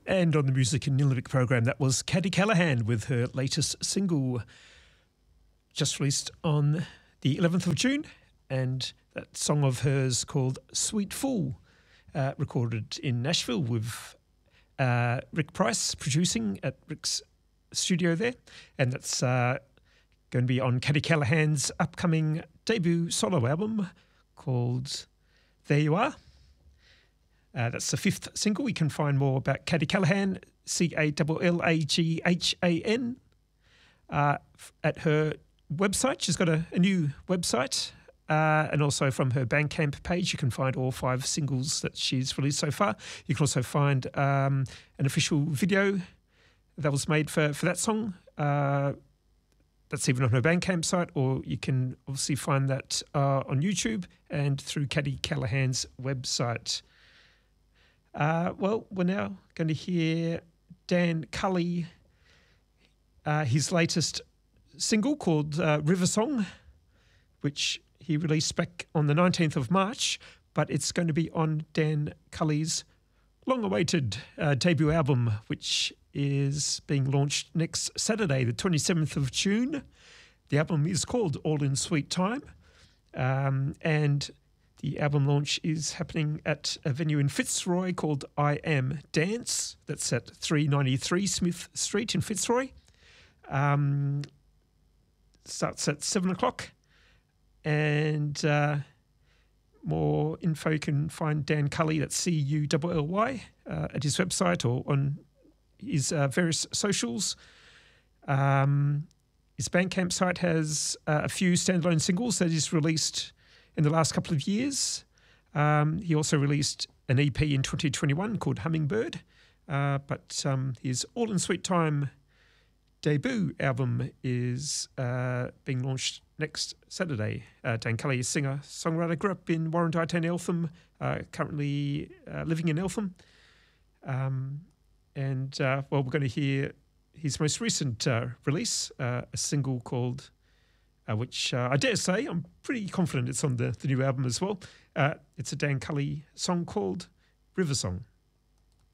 And on the Music in Nillumbik program, that was Caddy Callahan with her latest single, just released on the 11th of June, and that song of hers called Sweet Fool, recorded in Nashville with Rick Price producing at Rick's studio there, and that's going to be on Caddy Callahan's upcoming debut solo album called There You Are. That's the 5th single. You can find more about Caddy Callahan, Callaghan, at her website. She's got a new website, and also from her Bandcamp page, you can find all 5 singles that she's released so far. You can also find an official video that was made for that song. That's even on her Bandcamp site, or you can obviously find that on YouTube and through Caddy Callahan's website. Well, we're now going to hear Dan Cully, his latest single called River Song, which he released back on the 19th of March, but it's going to be on Dan Cully's long-awaited debut album, which is being launched next Saturday, the 27th of June. The album is called All in Sweet Time, and the album launch is happening at a venue in Fitzroy called I Am Dance. That's at 393 Smith Street in Fitzroy. Starts at 7 o'clock. And more info, you can find Dan Cully, that's C-U-L-L-Y, at his website or on his various socials. His Bandcamp site has a few standalone singles that he's released in the last couple of years. He also released an EP in 2021 called Hummingbird, but his All in Sweet Time debut album is being launched next Saturday. Dan Cully is singer-songwriter, grew up in Warrandyte and Eltham, currently living in Eltham. Well, we're going to hear his most recent release, a single called which I dare say, I'm pretty confident it's on the new album as well. It's a Dan Cully song called River Song.